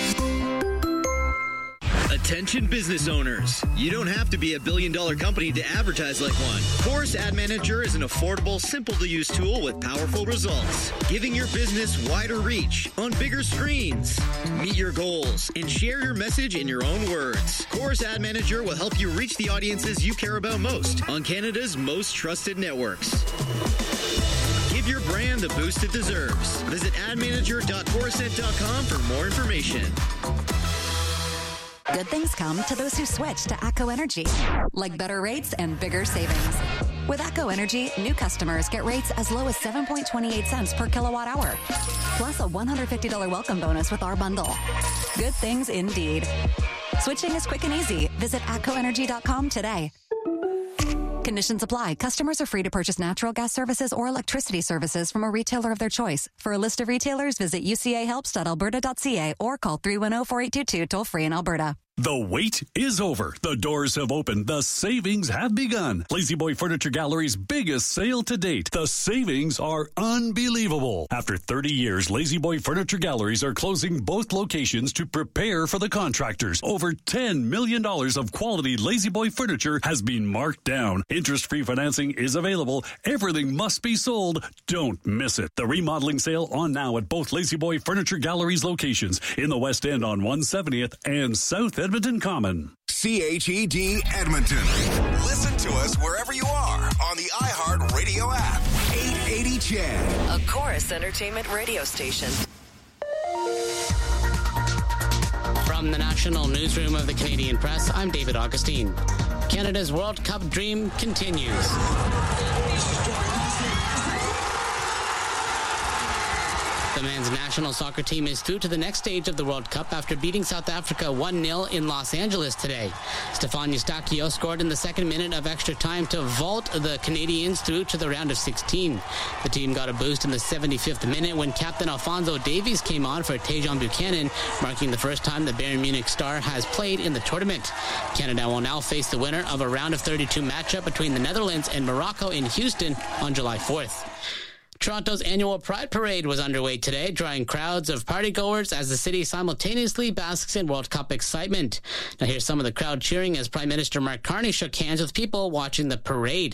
Attention business owners. You don't have to be a billion dollar company to advertise like one. Chorus Ad Manager is an affordable, simple to use tool with powerful results, giving your business wider reach on bigger screens. Meet your goals and share your message in your own words. Chorus Ad Manager will help you reach the audiences you care about most on Canada's most trusted networks. Give your brand the boost it deserves. Visit ad manager dot chorusnet dot com for more information. Good things come to those who switch to ATCO Energy, like better rates and bigger savings. With ATCO Energy, new customers get rates as low as seven point two eight cents per kilowatt hour, plus a one hundred fifty dollars welcome bonus with our bundle. Good things indeed. Switching is quick and easy. Visit atco energy dot com today. Conditions apply. Customers are free to purchase natural gas services or electricity services from a retailer of their choice. For a list of retailers, visit u c a helps dot alberta dot c a or call three one zero, four eight two two toll free in Alberta. The wait is over. The doors have opened. The savings have begun. Lazy Boy Furniture Gallery's biggest sale to date. The savings are unbelievable. After thirty years, Lazy Boy Furniture Galleries are closing both locations to prepare for the contractors. Over ten million dollars of quality Lazy Boy furniture has been marked down. Interest-free financing is available. Everything must be sold. Don't miss it. The remodeling sale on now at both Lazy Boy Furniture Galleries locations in the West End on one seventieth and South Edmonton Common. C H E D Edmonton. Listen to us wherever you are on the iHeart Radio app. eight eighty C H E D. A Chorus Entertainment radio station. From the National Newsroom of the Canadian Press, I'm David Augustine. Canada's World Cup dream continues. The men's national soccer team is through to the next stage of the World Cup after beating South Africa one nil in Los Angeles today. Stefan Eustáquio scored in the second minute of extra time to vault the Canadians through to the round of sixteen. The team got a boost in the seventy-fifth minute when captain Alphonso Davies came on for Tajon Buchanan, marking the first time the Bayern Munich star has played in the tournament. Canada will now face the winner of a round of thirty-two matchup between the Netherlands and Morocco in Houston on July fourth. Toronto's annual Pride Parade was underway today, drawing crowds of partygoers as the city simultaneously basks in World Cup excitement. Now here's some of the crowd cheering as Prime Minister Mark Carney shook hands with people watching the parade.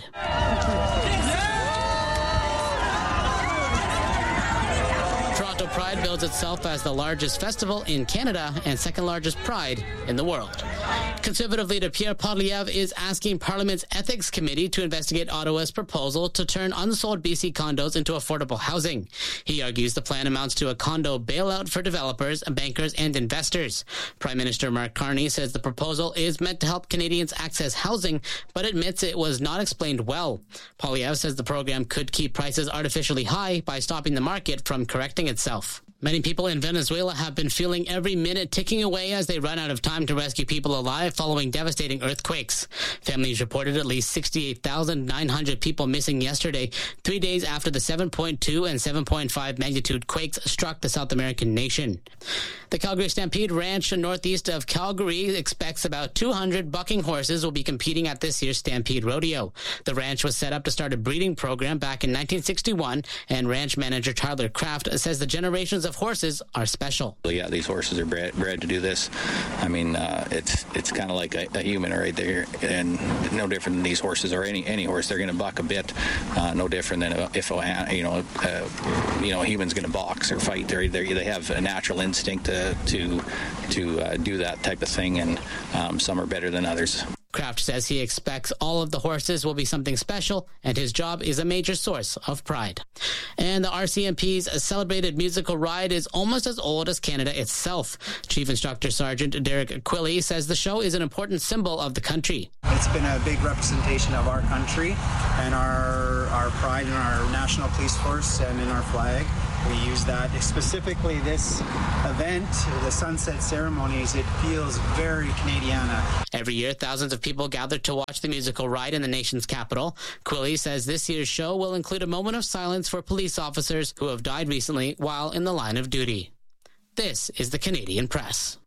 Toronto Pride bills itself as the largest festival in Canada and second largest pride in the world. Conservative leader Pierre Poilievre is asking Parliament's Ethics Committee to investigate Ottawa's proposal to turn unsold B C condos into affordable housing. He argues the plan amounts to a condo bailout for developers, bankers, and investors. Prime Minister Mark Carney says the proposal is meant to help Canadians access housing, but admits it was not explained well. Poilievre says the program could keep prices artificially high by stopping the market from correcting itself. Many people in Venezuela have been feeling every minute ticking away as they run out of time to rescue people alive following devastating earthquakes. Families reported at least sixty-eight thousand nine hundred people missing yesterday, three days after the seven point two and seven point five magnitude quakes struck the South American nation. The Calgary Stampede Ranch northeast of Calgary expects about two hundred bucking horses will be competing at this year's Stampede Rodeo. The ranch was set up to start a breeding program back in nineteen sixty-one, and ranch manager Tyler Kraft says the generations of horses are special. Yeah, these horses are bred, bred to do this. I mean, uh, it's it's kind of like a, a human right there, and no different than these horses or any any horse. They're going to buck a bit, uh, no different than if a, you know uh, you know a human's going to box or fight. They they have a natural instinct to to to uh, do that type of thing, and um, some are better than others. Kraft says he expects all of the horses will be something special, and his job is a major source of pride. And the R C M P's celebrated musical ride is almost as old as Canada itself. Chief Instructor Sergeant Derek Quilley says the show is an important symbol of the country. It's been a big representation of our country and our, our pride in our National Police Force and in our flag. We use that. Specifically, this event, the sunset ceremonies, it feels very Canadiana. Every year, thousands of people gather to watch the musical ride in the nation's capital. Quilley says this year's show will include a moment of silence for police officers who have died recently while in the line of duty. This is the Canadian Press.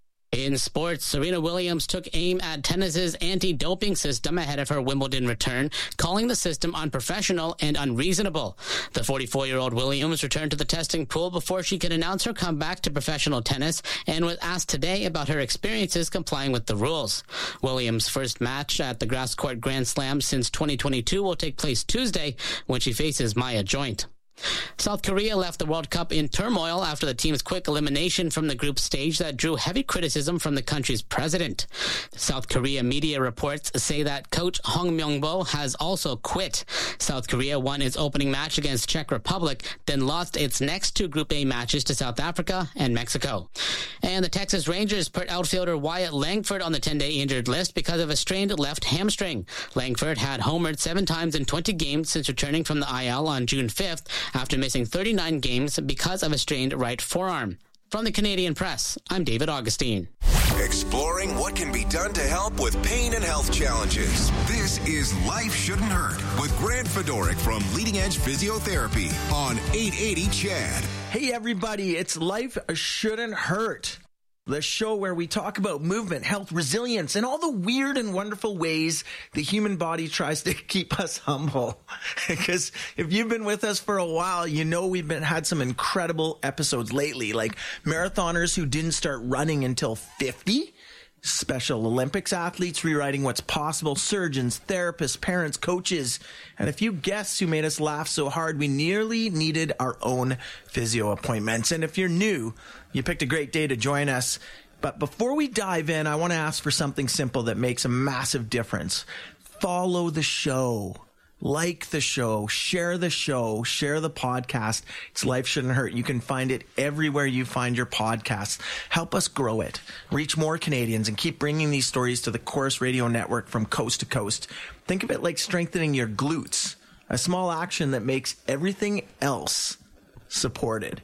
In sports, Serena Williams took aim at tennis's anti-doping system ahead of her Wimbledon return, calling the system unprofessional and unreasonable. The forty-four-year-old Williams returned to the testing pool before she could announce her comeback to professional tennis and was asked today about her experiences complying with the rules. Williams' first match at the Grass Court Grand Slam since twenty twenty-two will take place Tuesday when she faces Maya Joint. South Korea left the World Cup in turmoil after the team's quick elimination from the group stage that drew heavy criticism from the country's president. South Korea media reports say that coach Hong Myung-bo has also quit. South Korea won its opening match against Czech Republic, then lost its next two Group A matches to South Africa and Mexico. And the Texas Rangers put outfielder Wyatt Langford on the ten-day injured list because of a strained left hamstring. Langford had homered seven times in twenty games since returning from the I L on June fifth, after missing thirty-nine games because of a strained right forearm. From the Canadian Press, I'm David Augustine. Exploring what can be done to help with pain and health challenges. This is Life Shouldn't Hurt with Grant Fedoric from Leading Edge Physiotherapy on eight eighty C H A D. Hey everybody, it's Life Shouldn't Hurt, the show where we talk about movement, health, resilience, and all the weird and wonderful ways the human body tries to keep us humble. Because if you've been with us for a while, you know we've been had some incredible episodes lately, like marathoners who didn't start running until fifty, Special Olympics athletes rewriting what's possible, surgeons, therapists, parents, coaches, and a few guests who made us laugh so hard we nearly needed our own physio appointments. And if you're new, you picked a great day to join us. But before we dive in, I want to ask for something simple that makes a massive difference. Follow the show. Like the show, share the show, share the podcast. It's Life Shouldn't Hurt. You can find it everywhere you find your podcasts. Help us grow it, reach more Canadians, and keep bringing these stories to the Chorus Radio Network from coast to coast. Think of it like strengthening your glutes, a small action that makes everything else supported.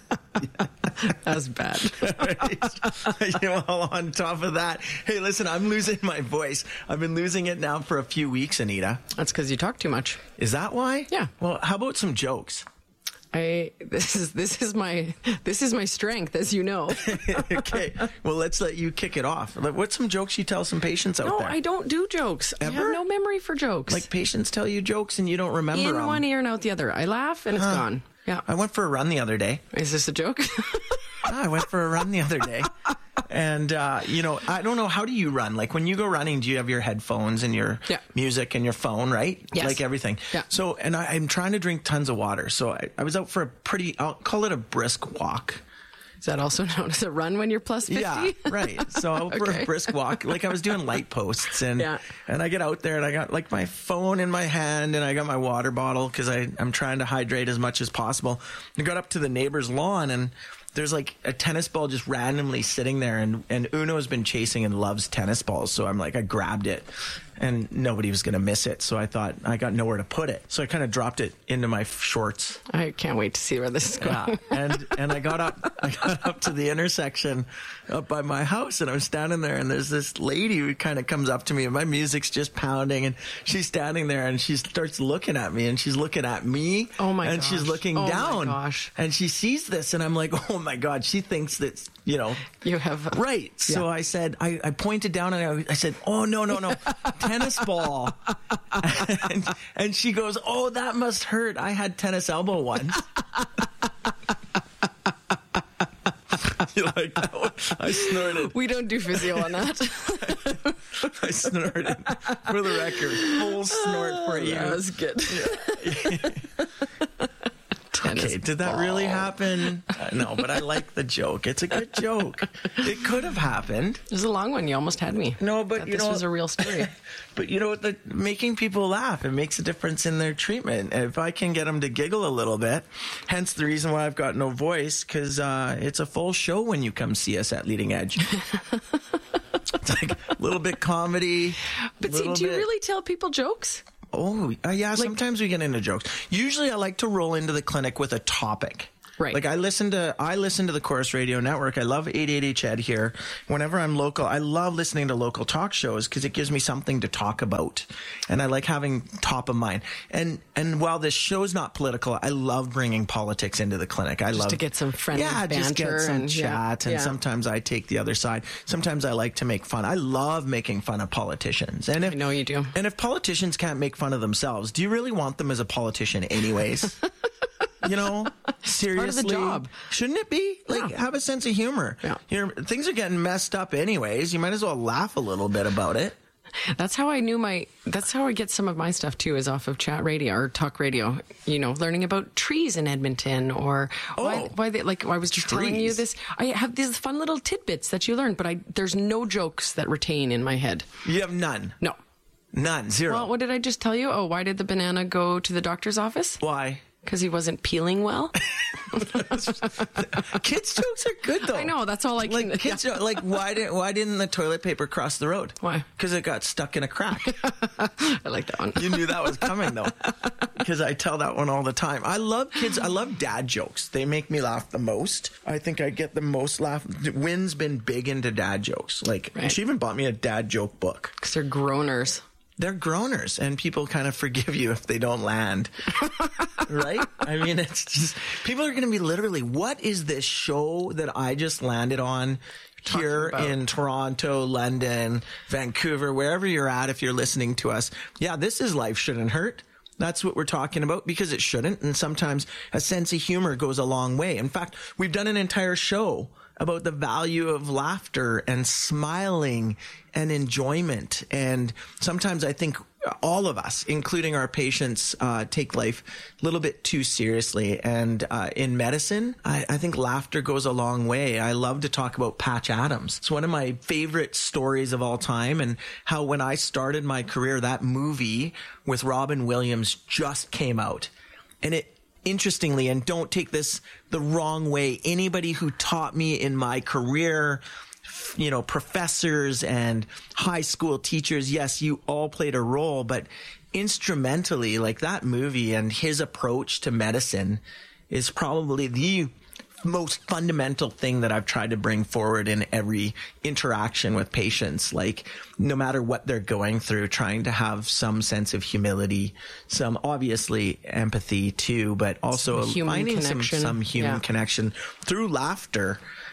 That's bad. Right. Well, on top of that, hey, listen, I'm losing my voice. I've been losing it now for a few weeks, Anita. That's because you talk too much. Is that why? Yeah. Well, how about some jokes? I this is this is my this is my strength, as you know. Okay. Well, let's let you kick it off. What's some jokes you tell some patients out no, there? No, I don't do jokes. Ever? I have no memory for jokes. Like patients tell you jokes and you don't remember In them. one ear and out the other. I laugh and huh. it's gone. Yeah. I went for a run the other day. Is this a joke? I went for a run the other day. And, uh, you know, I don't know, how do you run? Like when you go running, do you have your headphones and your yeah. music and your phone, right? Yes. Like everything. Yeah. So, and I, I'm trying to drink tons of water. So I, I was out for a pretty, I'll call it a brisk walk. Is that also known as a run when you're plus fifty? Yeah, right. So out for Okay. a brisk walk. Like I was doing light posts and Yeah. and I get out there and I got like my phone in my hand and I got my water bottle because I'm trying to hydrate as much as possible. I got up to the neighbor's lawn and there's like a tennis ball just randomly sitting there, and, and Uno's been chasing and loves tennis balls. So I'm like, I grabbed it and nobody was going to miss it. So I thought I got nowhere to put it. So I kind of dropped it into my shorts. I can't wait to see where this is going. Yeah. And, and I got up, I got up to the intersection up by my house and I'm standing there and there's this lady who kind of comes up to me and my music's just pounding and she's standing there and she starts looking at me and she's looking at me. Oh my And gosh. she's looking Oh my down. gosh. And she sees this and I'm like, oh my God, she thinks that, you know. You have. Right. So Yeah. I said, I, I pointed down and I, I said, oh, no, no, no, tennis ball. and, and she goes, oh, that must hurt. I had tennis elbow once. You like that one? I snorted. We don't do physio on that. I snorted. For the record, full snort for you. That was good. Okay, did that really happen? Uh, no, but I like the joke. It's a good joke. It could have happened. It was a long one. You almost had me. No, but Thought you this know, was a real story. But you know what? The, making people laugh, it makes a difference in their treatment. If I can get them to giggle a little bit, hence the reason why I've got no voice, because uh, it's a full show when you come see us at Leading Edge. It's like a little bit comedy. But see, do you bit... really tell people jokes? Oh, uh, yeah, sometimes we get into jokes. Usually I like to roll into the clinic with a topic. Right. Like I listen to I listen to the Chorus Radio Network. I love eight eighty C H E D here. Whenever I'm local, I love listening to local talk shows because it gives me something to talk about. And I like having top of mind. And and while this show's not political, I love bringing politics into the clinic. I Just love to get some friendly yeah, just get banter some and- yeah, chat. And yeah. sometimes I take the other side. Sometimes I like to make fun. I love making fun of politicians. And if, I know you do. And if politicians can't make fun of themselves, do you really want them as a politician anyways? You know, seriously, job. Shouldn't it be? Like, Yeah. have a sense of humor. Yeah. You know, things are getting messed up anyways. You might as well laugh a little bit about it. That's how I knew my, that's how I get some of my stuff too, is off of chat radio or talk radio, you know, learning about trees in Edmonton or why, Oh. why they, like I was just telling you Trees. this. I have these fun little tidbits that you learn, but I, there's no jokes that retain in my head. You have none. No. None. Zero. Well, what did I just tell you? Oh, why did the banana go to the doctor's office? Why? Because he wasn't peeling well. Kids' jokes are good though. I know, that's all I can. Like kids, jo- like why didn't why didn't the toilet paper cross the road? Why? Because it got stuck in a crack. I like that one. You knew that was coming though, because I tell that one all the time. I love kids. I love dad jokes. They make me laugh the most. I think I get the most laugh. Wynn's been big into dad jokes. Like Right. she even bought me a dad joke book. Because they're groaners. They're groaners, and people kind of forgive you if they don't land. Right? I mean, it's just, people are going to be literally, what is this show that I just landed on here about? in Toronto, London, Vancouver, wherever you're at, if you're listening to us? Yeah, this is Life Shouldn't Hurt. That's what we're talking about, because it shouldn't. And sometimes a sense of humor goes a long way. In fact, we've done an entire show about the value of laughter and smiling and enjoyment. And sometimes I think all of us, including our patients, uh, take life a little bit too seriously. And uh, in medicine, I, I think laughter goes a long way. I love to talk about Patch Adams. It's one of my favorite stories of all time, and how when I started my career, that movie with Robin Williams just came out. And it, interestingly, and don't take this the wrong way, anybody who taught me in my career, you know, professors and high school teachers, yes, you all played a role, but instrumentally, like that movie and his approach to medicine is probably the most fundamental thing that I've tried to bring forward in every interaction with patients. Like, no matter what they're going through, trying to have some sense of humility, some obviously empathy too, but also Some human finding some, connection. some human Yeah. connection through laughter.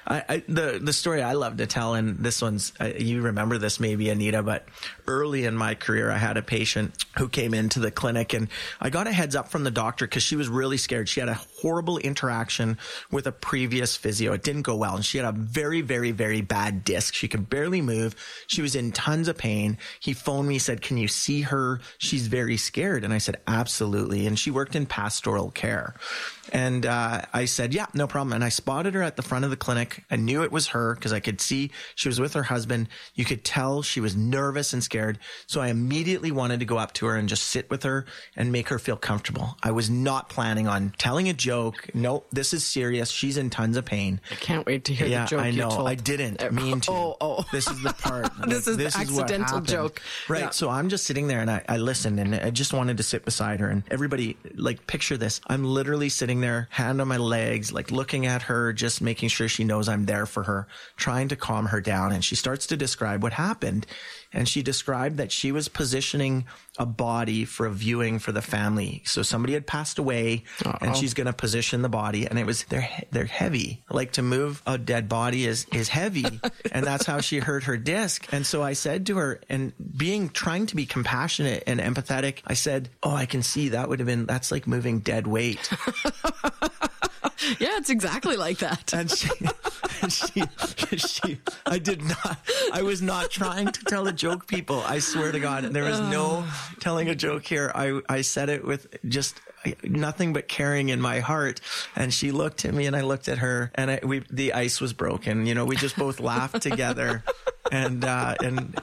I, I, the the story I love to tell, and this one's, uh, you remember this maybe, Anita, but early in my career, I had a patient who came into the clinic, and I got a heads up from the doctor because she was really scared. She had a horrible interaction with a previous physio. It didn't go well, and she had a very, very, very bad disc. She could barely move. She was in tons of pain. He phoned me, said, can you see her? She's very scared. And I said, absolutely. And she worked in pastoral care. And uh, I said, yeah, no problem. And I spotted her at the front of the clinic. I knew it was her because I could see she was with her husband. You could tell she was nervous and scared. So I immediately wanted to go up to her and just sit with her and make her feel comfortable. I was not planning on telling a joke. No, this is serious. She's in tons of pain. I can't wait to hear yeah, the joke I know. you told. I didn't mean to. Oh, oh. This is the part. This is this the is what accidental happened. joke. Right. Yeah. So I'm just sitting there and I, I listened and I just wanted to sit beside her. And everybody, like, picture this. I'm literally sitting there, hand on my legs, like looking at her, just making sure she knows I'm there for her, trying to calm her down. And she starts to describe what happened. And she described that she was positioning a body for a viewing for the family. So somebody had passed away Uh-oh. and she's going to position the body. And it was, they're, they're heavy. Like to move a dead body is, is heavy. And that's how she hurt her disc. And so I said to her, and being, trying to be compassionate and empathetic, I said, oh, I can see that would have been, that's like moving dead weight. Yeah, it's exactly like that. And she, and she, she, I did not, I was not trying to tell a joke, people. I swear to God, there was no telling a joke here. I, I said it with just nothing but caring in my heart. And she looked at me and I looked at her, and I, we, the ice was broken. You know, we just both laughed together. And, uh, and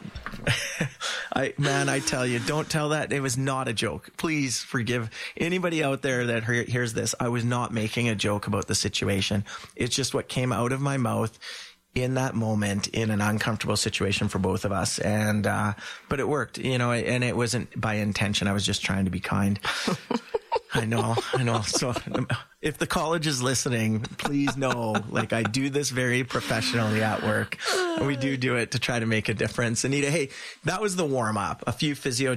I, man, I tell you, don't tell that. It was not a joke. Please forgive anybody out there that hear, hears this. I was not making a joke about the situation. It's just what came out of my mouth in that moment, in an uncomfortable situation for both of us. And, uh, but it worked, you know, and it wasn't by intention. I was just trying to be kind. I know, I know. So if the college is listening, please know, like, I do this very professionally at work. And we do do it to try to make a difference. Anita, hey, that was the warm up. A few physio